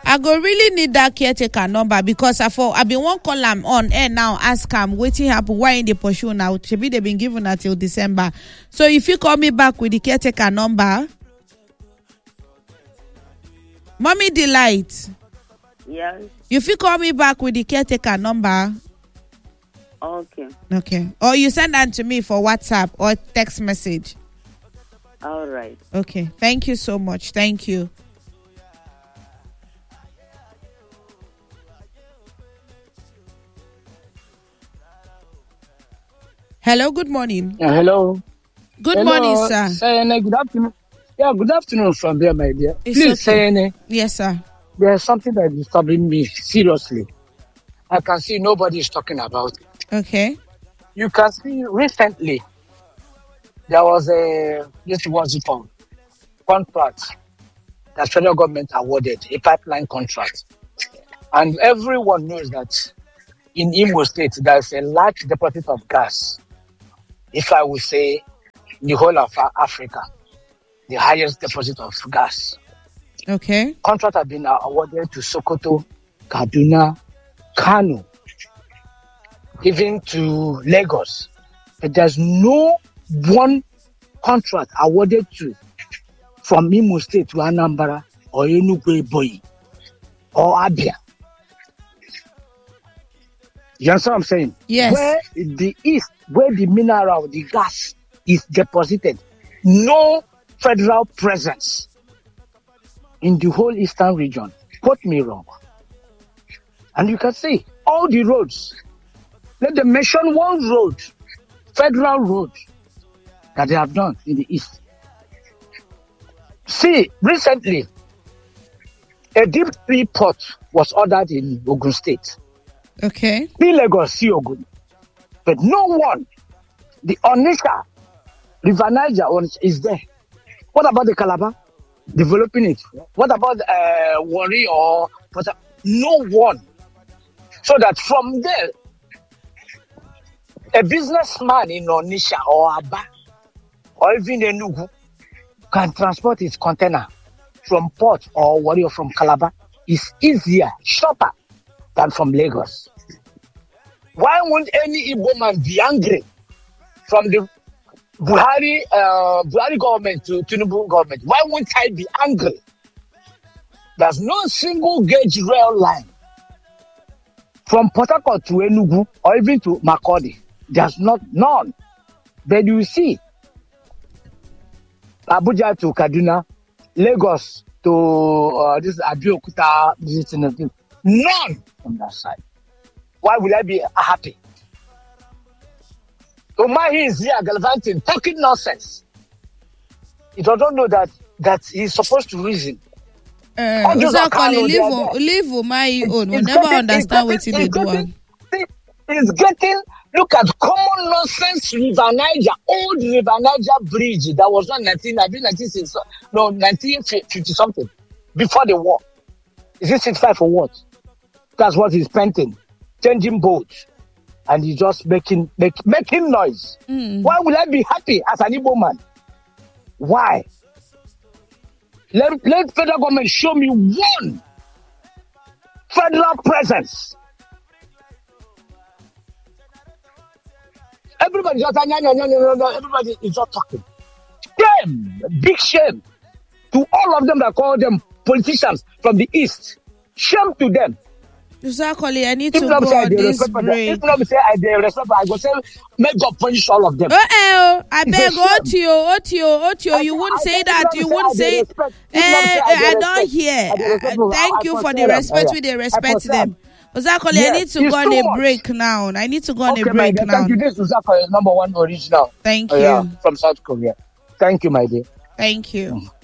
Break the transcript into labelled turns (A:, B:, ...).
A: I go really need that caretaker number because I been one call am on air now, ask am wetin happen, why in the pursue now. Maybe they been given until December. So if you call me back with the caretaker number, Mommy Delight.
B: Yes.
A: If you call me back with the caretaker number. Okay. Or you send that to me for WhatsApp or text message.
B: All right.
A: Okay. Thank you so much. Thank you. Hello, good morning.
C: Hello.
A: Good morning, sir.
C: Sayene, good afternoon. Yeah, good afternoon from there, my dear. Please,
A: okay.
C: Sayene.
A: Yes, sir.
C: There's something that is disturbing me seriously. I can see nobody is talking about it.
A: Okay.
C: You can see recently there was contract that federal government awarded, a pipeline contract. And everyone knows that in Imo State, there's a large deposit of gas. If I would say the whole of Africa, the highest deposit of gas.
A: Okay.
C: Contract have been awarded to Sokoto, Kaduna, Kano, even to Lagos. But there's no one contract awarded to from Imo State to Anambra or Enugu Boy or Abia. You understand what I'm saying?
A: Yes.
C: Where the mineral, the gas is deposited, no federal presence in the whole eastern region. Quote me wrong. And you can see all the roads. Let them mention one road, federal road, that they have done in the east. See, recently, a deep sea port was ordered in Ogun State.
A: Okay.
C: In Lagos, see Ogun. But no one, the Onitsha, River Niger is there. What about the Calabar? Developing it. What about Warri or Port? No one. So that from there, a businessman in Onitsha or Aba or even Enugu can transport his container from port or Warri or from Calabar. Is easier, shorter than from Lagos. Why won't any Igbo man be angry from the Buhari government to Tinubu government? Why won't I be angry? There's no single gauge rail line from Port Harcourt to Enugu or even to Makurdi. There's none. But you see, Abuja to Kaduna, Lagos to this Abeokuta, none from that side. Why will I be happy? Umahi is here gallivanting, talking nonsense. You don't know that he's supposed to reason.
A: Exactly. Leave Umahi on. We never understand what he did.
C: He's getting, look at common nonsense River Niger, old River Niger bridge that was not 1950 something, before the war. Is it 65 or what? That's what he's painting. Changing boats. And he's just making noise. Why will I be happy as an Igbo man? Why? Let federal government show me one federal presence. Everybody just everybody is just talking. Shame, big shame to all of them that call them politicians from the east. Shame to them.
A: Exactly, I need to go on this break.
C: If not say I respect, I go say make God punish all of them.
A: I beg Otio, you wouldn't say that. You wouldn't say. I don't hear. Thank you for the respect. We respect them. Exactly, I need to go on a break now. Thank you.
C: This is number one original.
A: Thank you
C: from South Korea. Thank you, my dear.
A: Thank you.